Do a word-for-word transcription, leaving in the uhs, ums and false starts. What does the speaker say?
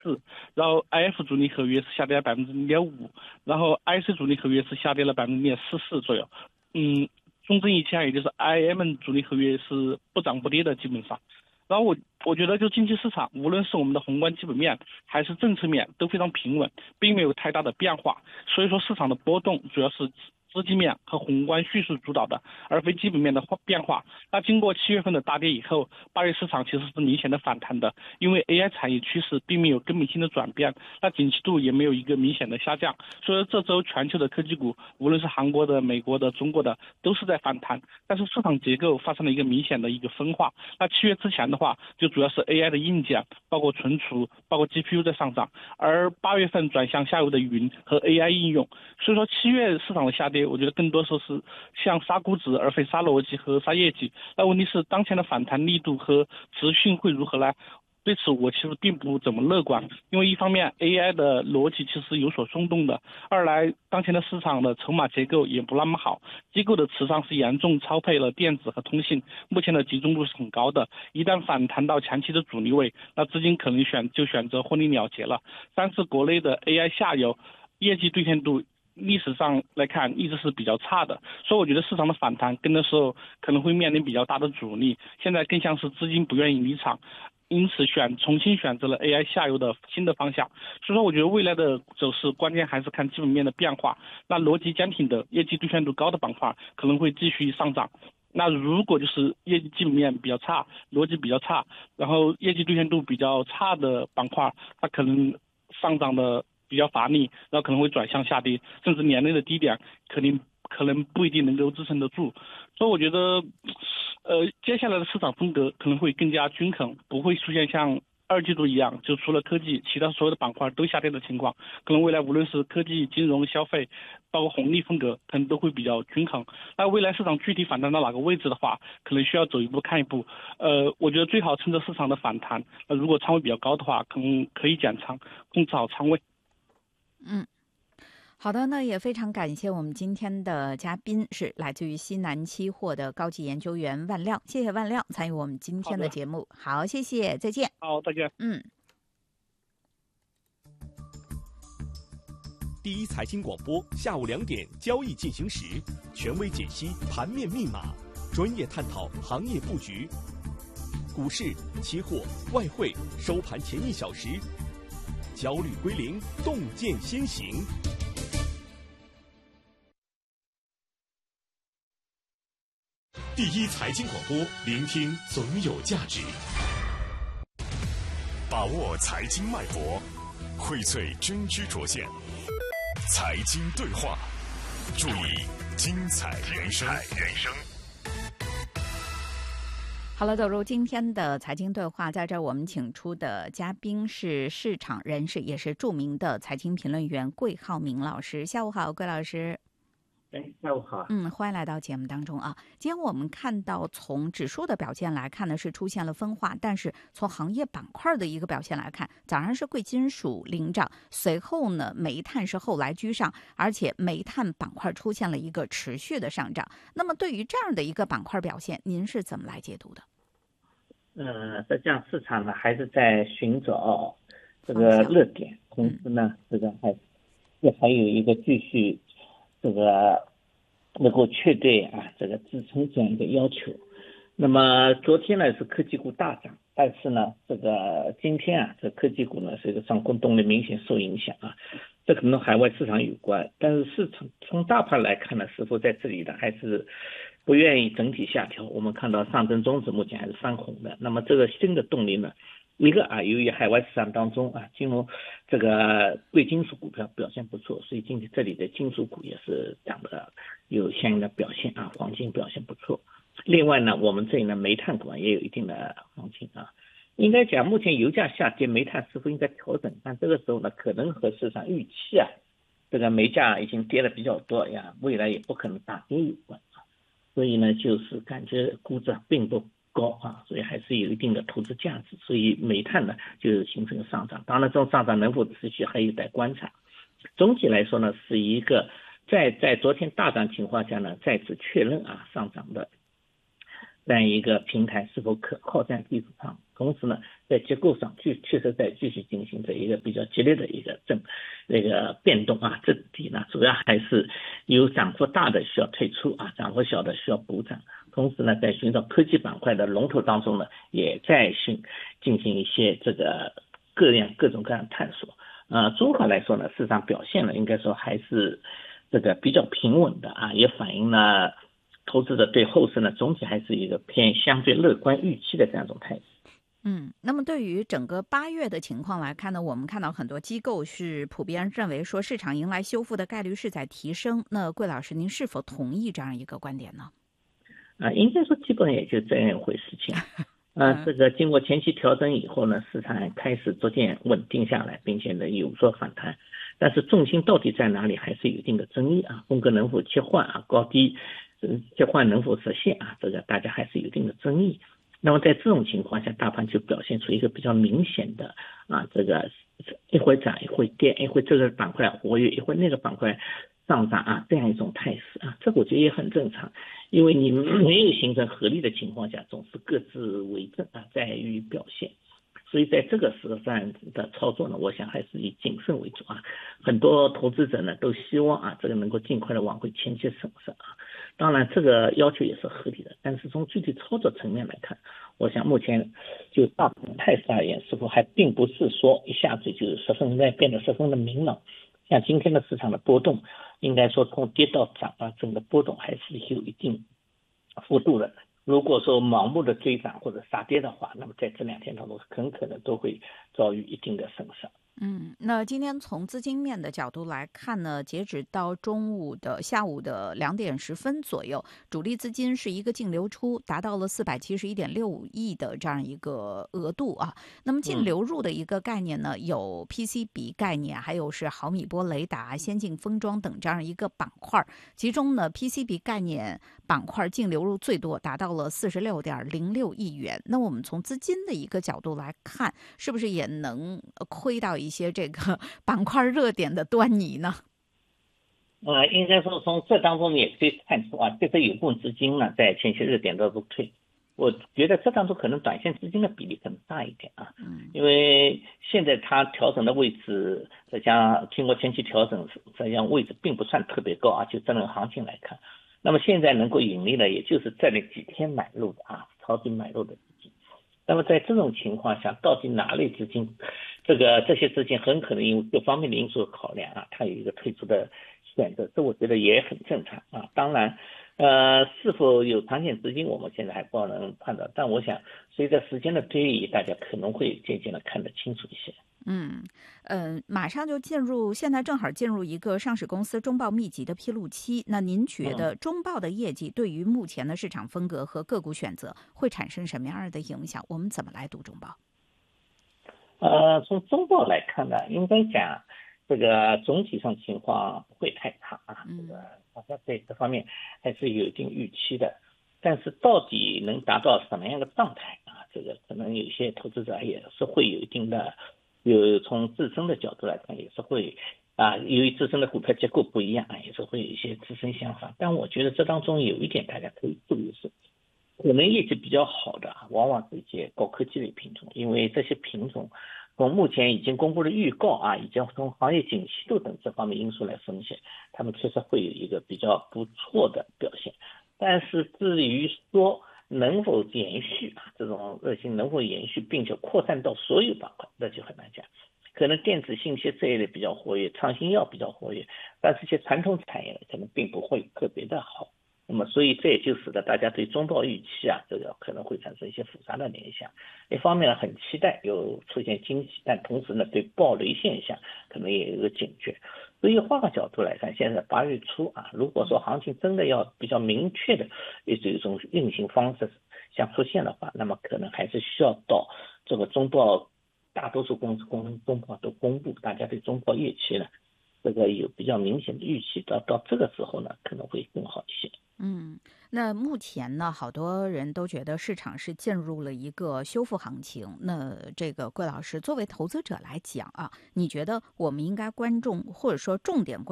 四，然后 I F 主力合约是下跌了百分之零点五，然后 I C 主力合约是下跌了百分之零点四四左右。嗯，中证一千也就是 I M 主力合约是不涨不跌的基本上。然后我我觉得就经济市场，无论是我们的宏观基本面还是政策面都非常平稳，并没有太大的变化。所以说市场的波动主要是资金面和宏观叙事主导的，而非基本面的变化。那经过七月份的大跌以后，八月市场其实是明显的反弹的，因为 A I 产业趋势并没有根本性的转变，那景气度也没有一个明显的下降。所以这周全球的科技股，无论是韩国的、美国的、中国的，都是在反弹，但是市场结构发生了一个明显的一个分化。那七月之前的话，就主要是 A I 的硬件，包括存储、包括 G P U 在上涨，而八月份转向下游的云和 A I 应用。所以说七月市场的下跌，我觉得更多说是像杀估值而非杀逻辑和杀业绩。那问题是当前的反弹力度和持续会如何呢？对此我其实并不怎么乐观，因为一方面 A I 的逻辑其实有所松动的，二来当前的市场的筹码结构也不那么好，机构的持仓是严重超配了电子和通信，目前的集中度是很高的，一旦反弹到前期的阻力位，那资金可能选就选择获利了结了。三是国内的 A I 下游业绩兑现度历史上来看一直是比较差的，所以我觉得市场的反弹跟的时候可能会面临比较大的阻力，现在更像是资金不愿意离场，因此选重新选择了 A I 下游的新的方向。所以说我觉得未来的走势关键还是看基本面的变化，那逻辑坚挺的业绩兑现度高的板块可能会继续上涨，那如果就是业绩基本面比较差，逻辑比较差，然后业绩兑现度比较差的板块，它可能上涨的比较乏力，然后可能会转向下跌，甚至年内的低点肯定可能不一定能够支撑得住。所以我觉得呃，接下来的市场风格可能会更加均衡，不会出现像二季度一样，就除了科技，其他所有的板块都下跌的情况。可能未来无论是科技、金融、消费，包括红利风格，可能都会比较均衡。那未来市场具体反弹到哪个位置的话，可能需要走一步看一步。呃，我觉得最好趁着市场的反弹，那如果仓位比较高的话，可能可以减仓，控制好仓位。 嗯。好的，那也非常感谢我们今天的嘉宾是来自于西南期货的高级研究员万亮，谢谢万亮参与我们今天的节目。好，好，谢谢，再见。 好，再见。 嗯。 第一财经广播下午两点交易进行时，权威解析盘面密码，专业探讨行业布局。股市、期货、外汇收盘前一小时，焦虑归零，洞见先行。第一财经广播，聆听总有价值， 把握财经脉搏，荟萃真知灼见，财经对话，注意精彩人生。 好了，走入今天的财经对话，在这儿我们请出的嘉宾是市场人士，也是著名的财经评论员桂浩明老师。下午好，桂老师。 哎，下午好。 嗯，欢迎来到节目当中啊。今天我们看到，从指数的表现来看呢，是出现了分化，但是从行业板块的一个表现来看，早上是贵金属领涨，随后呢，煤炭是后来居上，而且煤炭板块出现了一个持续的上涨。那么，对于这样的一个板块表现，您是怎么来解读的？ 呃，实际上市场呢还是在寻找这个热点，同时呢，这个还也还有一个继续这个能够确对啊这个支撑这样一个要求。那么昨天呢是科技股大涨，但是呢这个今天啊这科技股呢这个上攻动力明显受影响啊，这可能海外市场有关，但是市场从大盘来看呢，是否在这里呢还是不愿意整体下调。我们看到上证综指目前还是翻红的，那么这个新的动力呢，一个啊，由于海外市场当中啊，金融这个贵金属股票表现不错，所以今天这里的金属股也是涨的有相应的表现啊，黄金表现不错。另外呢，我们这里呢煤炭股也有一定的行情啊。应该讲，目前油价下跌，煤炭是否应该调整？但这个时候呢，可能和市场预期啊，这个煤价已经跌的比较多呀，未来也不可能大跌有关啊。所以呢，就是感觉估值并不高啊，所以还是有一定的投资价值。所以煤炭呢，就形成上涨。当然，这种上涨能否持续，还有待观察。总体来说呢，是一个在在昨天大涨情况下呢，再次确认啊上涨的这样一个平台是否可靠，在技术上，同时呢， 在结构上确确实在继续进行着一个比较激烈的一个正那个变动啊。这底呢，主要还是有涨幅大的需要退出啊，涨幅小的需要补涨。同时呢，在寻找科技板块的龙头当中呢，也在寻进行一些这个各样各种各样的探索。呃，综合来说呢，市场表现呢，应该说还是这个比较平稳的啊，也反映了投资者对后市呢总体还是一个偏相对乐观预期的这样一种态势。 嗯，那么对于整个八月的情况来看呢，我们看到很多机构是普遍认为说市场迎来修复的概率是在提升。那桂老师，您是否同意这样一个观点呢？ 啊，应该说基本也就这样一回事情。呃，这个经过前期调整以后呢，市场开始逐渐稳定下来，并且呢有所反弹。但是重心到底在哪里，还是有一定的争议啊。风格能否切换啊，高低切换能否实现啊，这个大家还是有一定的争议。那么在这种情况下，大盘就表现出一个比较明显的啊，这个一会涨一会跌，一会这个板块活跃，一会那个板块上涨啊，这样一种态势啊，这我觉得也很正常，因为你没有形成合力的情况下，总是各自为政啊，在于表现。所以在这个时候上的操作呢，我想还是以谨慎为主啊。很多投资者呢都希望啊，这个能够尽快的挽回前期损失啊。当然这个要求也是合理的，但是从具体操作层面来看，我想目前就大盘态势而言，似乎还并不是说一下子就十分的变得十分的明朗。像今天的市场的波动，应该说从跌到涨啊，整个波动还是有一定幅度的。如果说盲目的追涨或者杀跌的话，那么在这两天当中很可能都会遭遇一定的损失。 嗯，那今天从资金面的角度来看呢，截止到中午的下午的两点十分左右，主力资金是一个净流出，达到了四百七十一点六五亿的这样一个额度啊。那么净流入的一个概念呢，嗯、有 P C B 概念，还有是毫米波雷达、先进封装等这样一个板块。其中呢 ，P C B 概念板块净流入最多，达到了四十六点零六亿元。那我们从资金的一个角度来看，是不是也能窥到一些这个板块热点的端倪呢？ 呃，应该说从这当中也可以看出啊，这个有部分资金呢在前期热点的入退。我觉得这当中可能短线资金的比例更大一点啊，因为现在它调整的位置，再加上经过前期调整，这样位置并不算特别高啊，就这种行情来看，那么现在能够盈利的，也就是这里几天买入的啊，超级买入的资金。那么在这种情况下，到底哪类资金，这个这些资金很可能因为各方面的因素考量啊，它有一个退出的选择，这我觉得也很正常啊。当然，呃，是否有长线资金，我们现在还不能判断，但我想随着时间的推移，大家可能会渐渐的看得清楚一些。 嗯，呃，马上就进入，现在正好进入一个上市公司中报密集的披露期。那您觉得中报的业绩对于目前的市场风格和个股选择会产生什么样的影响？我们怎么来读中报？ 呃，从中报来看呢，应该讲这个总体上情况不会太差啊，这个大家对这方面还是有一定预期的。但是到底能达到什么样的状态啊？这个可能有些投资者也是会有一定的。有从自身的角度来看，也是会啊，由于自身的股票结构不一样啊，也是会有一些自身想法。但我觉得这当中有一点大家可以注意是，可能业绩比较好的啊，往往是一些高科技类品种，因为这些品种从目前已经公布的预告啊，以及从行业景气度等这方面因素来分析，他们确实会有一个比较不错的表现。但是至于说能否延续啊？这种热情能否延续，并且扩散到所有板块，那就很难讲。可能电子信息这一类比较活跃，创新药比较活跃，但是一些传统产业可能并不会特别的好。那么，所以这也就使得大家对中报预期啊，这个可能会产生一些复杂的联想。一方面呢，很期待有出现惊喜，但同时呢，对暴雷现象可能也有一个警觉。所以换个角度来看，现在八月初啊，如果说行情真的要比较明确的一种运行方式想出现的话，那么可能还是需要到这个中报，大多数公司公中报都公布，大家对中报预期呢，这个有比较明显的预期，到到这个时候呢，可能会更好一些。 嗯，那目前呢，好多人都觉得市场是进入了一个修复行情。那这个桂老师作为投资者来讲啊，你觉得我们应该关注或者说重点关